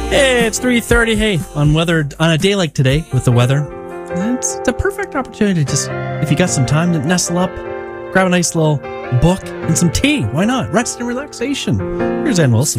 Hey, it's 3:30. Hey, on a day like today with the weather, it's the perfect opportunity to just, if you got some time, to nestle up, grab a nice little book and some tea. Why not? Rest and relaxation. Here's Ann Wilson.